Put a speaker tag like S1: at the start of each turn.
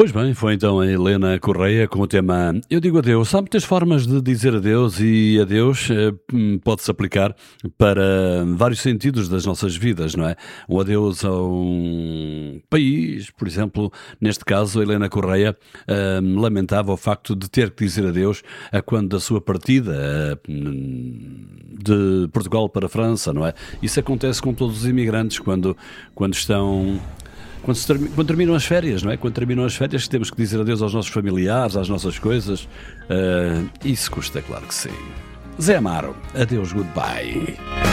S1: Pois bem, foi então a Helena Correia com o tema Eu Digo Adeus. Há muitas formas de dizer adeus e adeus pode-se aplicar para vários sentidos das nossas vidas, não é? Um adeus a um país, por exemplo, neste caso a Helena Correia lamentava o facto de ter que dizer adeus a quando da sua partida de Portugal para a França, não é? Isso acontece com todos os imigrantes quando estão... Quando terminam as férias, não é? Quando terminam as férias temos que dizer adeus aos nossos familiares, às nossas coisas. Isso custa, claro que sim. Zé Amaro, adeus, goodbye.